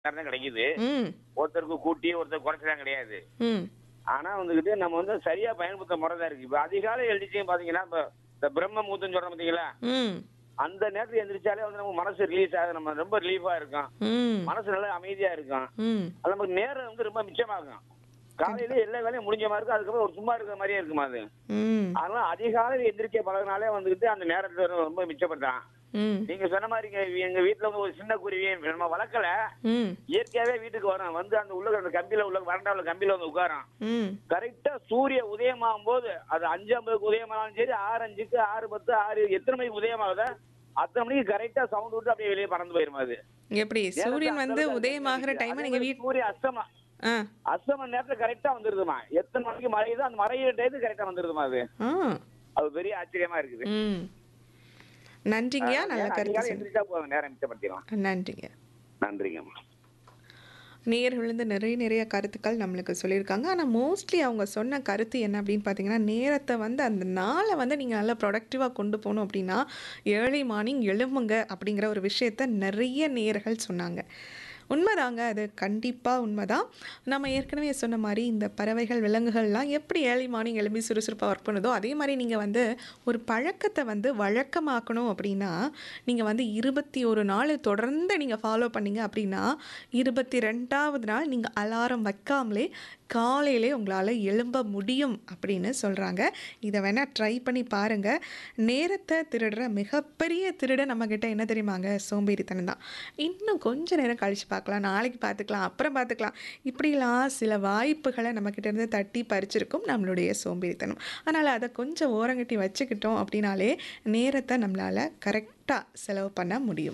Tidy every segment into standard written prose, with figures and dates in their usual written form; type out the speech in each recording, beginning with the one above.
நேரம் தான் கிடைக்குது. ம். ஒருத்தருக்கு கூட்டி ஒருத்தர் குறைச்சலாம் கிடையாது. ம். ஆனா வந்துகிட்டு நம்ம வந்து சரியா பயன்படுத்த முறை தான் இருக்கு. இப்ப அதிகாலை எழுந்திரிச்சு பாத்தீங்கன்னா இப்ப இந்த பிரம்ம முகூர்த்தம் சொல்றோம் பாத்தீங்களா, ம். அந்த நேரத்துல எந்திரிச்சாலே வந்து நம்ம மனசு ரிலீஸ் ஆகுது. நம்ம ரொம்ப ரிலீஃபா இருக்கும். ம். மனசு நல்லா அமைதியா இருக்கும். ம். அது நமக்கு நேரம் வந்து ரொம்ப மிச்சமாகும். காலையில எல்லா வேலையும் முடிஞ்ச மாதிரி இருக்கும். அதுக்கப்புறம் ஒரு சும்மா இருக்கிற மாதிரியே இருக்குமா அது. ம். அதனால அதிகாலையில் எந்திரிக்க பழகினாலே வந்துகிட்டு அந்த நேரத்துல ரொம்ப மிச்சப்படுத்தான். ம். நீங்க சொன்ன மாதிரி எங்க வீட்டுல வந்து ஒரு சின்ன குருவி நம்ம வளர்க்கல, ம். இயற்கையாவே வீட்டுக்கு வரும். வந்து அந்த உள்ள அந்த கம்பியில உள்ள வறண்டாவில் கம்பியில வந்து உட்காரும். ம். கரெக்டா சூரிய உதயமாகும் போது அது 5:50 உதயமானாலும் சரி, 6:05, 6:10, 6 எத்தனை மணிக்கு உதயமாகுதோ அத்தனை மணிக்கு கரெக்டா சவுண்ட் விட்டு அப்படியே வெளியே பறந்து போயிரும் அது. எப்படி சூரியன் வந்து உதயமாகிற டைம் நீங்க வீட் சூரிய அஸ்தமனம் ஆ. அஸ்தமன நேரத்துல கரெக்டா வந்துருதுமா. எத்தனை மணிக்கு மறையுதோ அந்த மறையிற டயத்துக்கு கரெக்டா வந்துருதுமா அது. ஆ. அது பெரிய ஆச்சரியமா இருக்குது. ம். நன்றிங்கய்யா, நல்ல கருத்து அதிகாலை சொன்னீங்க. எந்திரிச்சா போதும், நேரம் மிச்சப்படுத்திடலாம். நன்றிங்க. நன்றிங்கம்மா. நேயர்கள் வந்து நிறைய கருத்துக்கள் நம்மளுக்கு சொல்லியிருக்காங்க. ஆனா மோஸ்ட்லி அவங்க சொன்ன கருத்து என்ன அப்படின்னு பார்த்தீங்கன்னா, நேரத்த வந்து அந்த நாள வந்து நீங்க நல்லா ப்ரொடக்டிவா கொண்டு போணும் அப்படின்னா, ஏர்லி மார்னிங் எழும்புங்க அப்படிங்கிற ஒரு விஷயத்த நிறைய நேயர்கள் சொன்னாங்க. உண்மைதாங்க. அது கண்டிப்பா உண்மைதான். நம்ம ஏற்கனவே சொன்ன மாரி இந்த பறவைகள், விலங்குகள்லாம் எப்படி ஏர்லி மார்னிங் எழும்பி சுறுசுறுப்பா ஒர்க் பண்ணுதோ, அதே மாரி நீங்க வந்து ஒரு பழக்கத்த வந்து வழக்கமாக்கணும் அப்படின்னா, நீங்க வந்து 21 நாள் தொடர்ந்து நீங்க ஃபாலோ பண்ணீங்க அப்படின்னா, 22வது நாள் நீங்க அலாரம் வைக்காமலே காலையிலே உங்களால எழும்ப முடியும் அப்படின்னு சொல்றாங்க. இத வேணா ட்ரை பண்ணி பாருங்க. நேரத்த திருடுற மிகப்பெரிய திருடன் நம்மகிட்ட என்ன தெரியுமாங்க? சோம்பேறித்தனம் தான். இன்னும் கொஞ்ச நேரம் கழிச்சு பார்க்கலாம், நாளைக்கு பார்த்துக்கலாம், அப்புறம் பார்த்துக்கலாம். இப்படிலாம் சில வாய்ப்புகள நம்மகிட்ட இருந்து தட்டி பறிச்சிருக்கும் நம்மளுடைய சோம்பேறித்தனம். அதனால அத கொஞ்சம் ஓரங்கட்டி வச்சுக்கிட்டோம் அப்படின்னாலே, நேரத்த நம்மளால கரெக்ட்டா செலவு பண்ண முடியும்.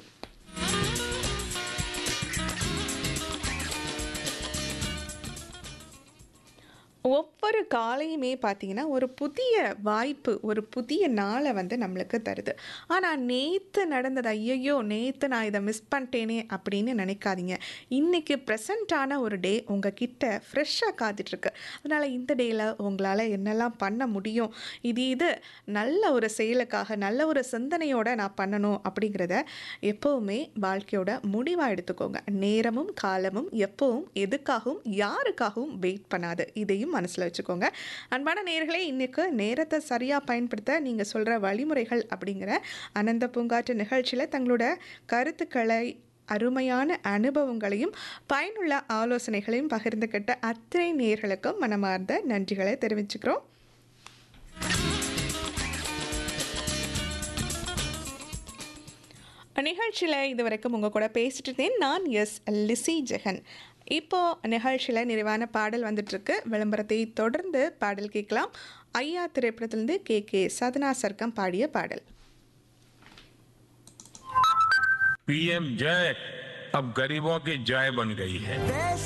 ஒவ்வொரு காலையுமே பார்த்தீங்கன்னா, ஒரு புதிய வாய்ப்பு, ஒரு புதிய நாள வந்து நம்மளுக்கு தருது. ஆனா, நேத்து நடந்தது, "ஐயய்யோ! நேத்து நான் இத மிஸ் பண்ணிட்டேனே" அப்படின்னு நினைக்காதீங்க. இன்னைக்கு ப்ரெசென்ட்டான ஒரு டே உங்ககிட்ட ஃப்ரெஷ்ஷா காத்துட்ருக்கு. அதனால இந்த டேல உங்களால என்னெல்லாம் பண்ண முடியும்? இது நல்ல ஒரு செயலுக்காக, நல்ல ஒரு சிந்தனையோட நான் பண்ணணும் அப்படிங்கிறத எப்பவுமே வாழ்க்கையோட முடிவா எடுத்துக்கோங்க. நேரமும், காலமும் எப்பவும் எதுக்காகவும், யாருக்காகவும் வெயிட் பண்ணாது. இதையும் மனசுல வச்சுக்கோங்க. அன்பான நேயர்களே, இன்னைக்கு நேரத்த சரியா பயன்படுத்த நீங்க சொல்ற வழிமுறைகள் அப்படிங்கிற ஆனந்த பூங்காற்று நிகழ்ச்சியில தங்களோட கருத்துக்களை, அருமையான அனுபவங்களையும், பயனுள்ள ஆலோசனைகளையும் பகிர்ந்துக்கிட்ட அத்தனை நேயர்களுக்கும் மனமார்ந்த நன்றிகளை தெரிவிச்சுக்கிறோம். நிகழ்ச்சியில இதுவரைக்கும் உங்க கூட பேசிட்டு இருந்தேன். நான் லிசி ஜெகன். இப்போ நிகழ்ச்சியில நிறைவான பாடல் வந்துட்டுருக்கு. விளம்பரத்தை தொடர்ந்து பாடல் கேட்கலாம். ஐயா திரைப்படத்திலிருந்து கே சதனா சர்க்கம் பாடிய பாடல். पीएम जय अब गरीबों की जय बन गई है।